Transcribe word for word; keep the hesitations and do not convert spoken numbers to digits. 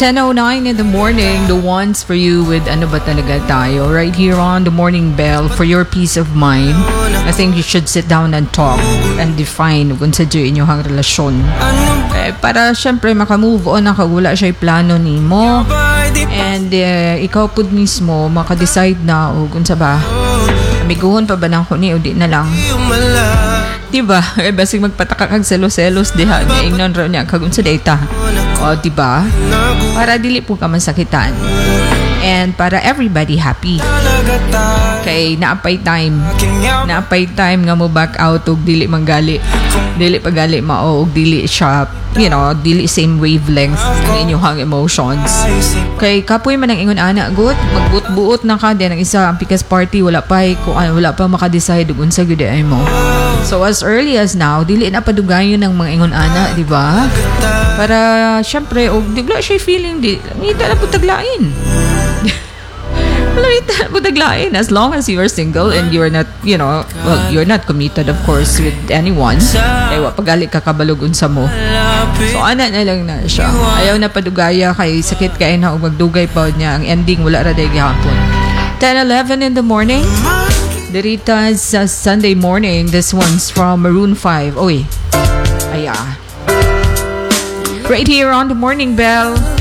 ten oh nine in the morning, the ones for you with ano ba talaga tayo, right here on the Morning Bell for your peace of mind. I think you should sit down and talk and define kung sa dyo inyong relasyon. Eh, para syempre makamove on na wala siya plano ni mo. And uh, ikaw po mismo makadecide na o kung sa ba, amiguhon pa ba ng kuni o di na lang. Diba? Eh, basig magpataka kag selos-selos diha. Ngayon ron niya kagun sa data. O, diba? Para dili po ka masakitan. And para everybody happy. Kay naapay time. Naapay time nga mo back out og dili manggali. Dili pagali mao og dili siya, you know, dili same wavelength ng inyong emotions. Kay kapoy man ang ingon ana good, magbuot-buot na ka din ang isa ang pikas party wala pa ko wala pa maka-decide ug unsa gyud ay mo. So as early as now, dili na padugayon ng mga ingon ana, di ba? Para syempre og digla siya feeling di ngita na putaglain. Wala ita putaglain as long as you are single and you are not, you know, well, you're not committed of course with anyone. Ay wa pagali ka kabalugon sa mo. So ana na lang na siya. Ayaw na padugaya kay sakit kay na og magdugay pa niya ang ending wala ra day gihapon. ten eleven in the morning. Diritas sa Sunday morning. This one's from Maroon five. Oy. Aya. Right here on the Morning Bell.